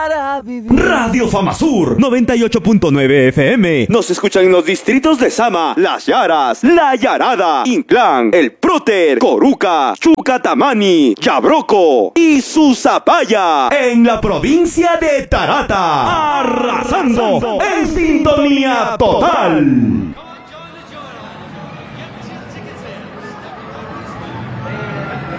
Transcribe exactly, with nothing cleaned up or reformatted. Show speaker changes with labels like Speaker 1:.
Speaker 1: para vivir.
Speaker 2: Radio Famasur noventa y ocho punto nueve F M. Nos escuchan en los distritos de Sama, Las Yaras, La Yarada, Inclán, El Próter, Coruca, Chucatamani, Yabroco y Susapaya, en la provincia de Tarata, arrasando en sintonía total.